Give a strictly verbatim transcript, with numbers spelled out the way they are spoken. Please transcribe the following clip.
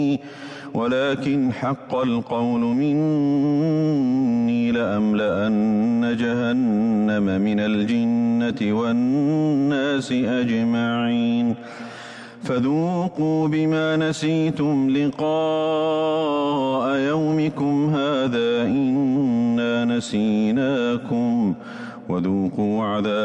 ولكن حق القول مني لأملأن جهنم من الجنة والناس أجمعين فذوقوا بما نسيتم لقاء يومكم هذا إنا نسيناكم وذوقوا عذاب